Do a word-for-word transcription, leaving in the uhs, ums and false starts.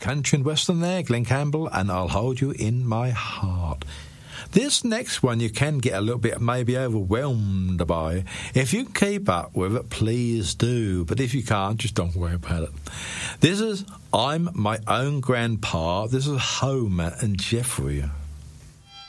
country and western there, Glenn Campbell, and I'll hold you in my heart. This next one you can get a little bit maybe overwhelmed by. If you can keep up with it, please do. But if you can't, just don't worry about it. This is I'm My Own Grandpa. This is Homer and Jeffrey.